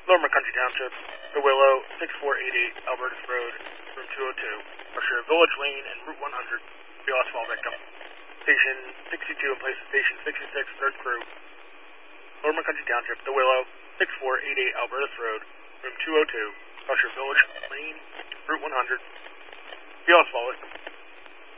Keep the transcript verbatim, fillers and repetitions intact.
Lower McCountry Township, The Willow, six four eight eight Albertus Road, room two oh two. Russia Village Lane and Route one hundred, the Oswald victim. Station sixty-two in place of Station sixty-six, third crew. Lower McCountry Township, The Willow, six four eight eight Albertus Road, room two oh two. Russia Village Lane, Route one hundred, the Oswald victim.